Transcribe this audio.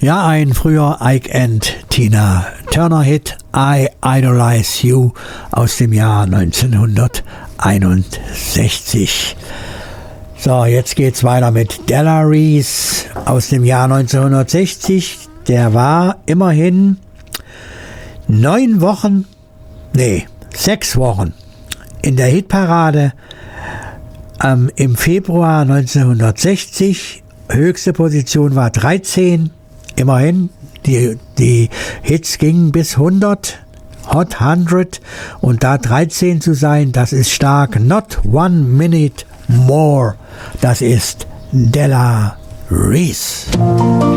Ja, ein früher Ike and Tina Turner Hit, I Idolize You aus dem Jahr 1961. So, jetzt geht's weiter mit Della Reese aus dem Jahr 1960. Der war immerhin 6 Wochen in der Hitparade im Februar 1960. Höchste Position war 13. Immerhin, die Hits gingen bis 100, Hot 100, und da 13 zu sein, das ist stark. Not One Minute More, das ist Della Reese.